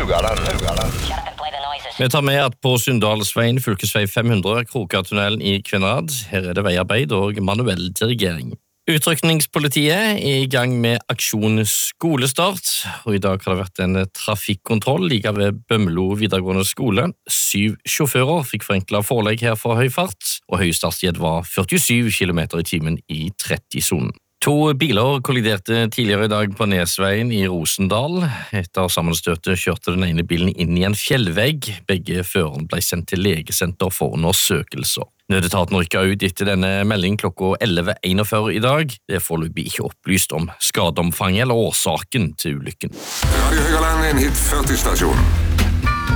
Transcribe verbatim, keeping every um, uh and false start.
Haugaland. Vi tar med at på Sunndalsveien, fylkesvei fem hundre, Krokatunnelen i Kvinnherad, her er det veiarbeid og manuell dirigering. Utrykningspolitiet er i gang med aksjon skolestart, og i dag har det vært en trafikkontroll like ved Bømlo videregående skole. Syv sjåfører fikk forenklet forelegg her for høy fart, og høyestartstid var førtisyv kilometer i timen i tretti-sonen. To biler kolliderte tidligere i dag på Nesveien i Rosendal. Etter sammenstøtet kjørte den ene bilen inn i en fjellvegg. Begge førerne ble sendt til legesenter for undersøkelser. Nødetaten rykket ut etter denne meldingen klokka elleve førti i dag. Det er foreløpig ikke opplyst om skadeomfanget eller årsaken til ulykken. Radio Haugaland, en hit førti-stasjon.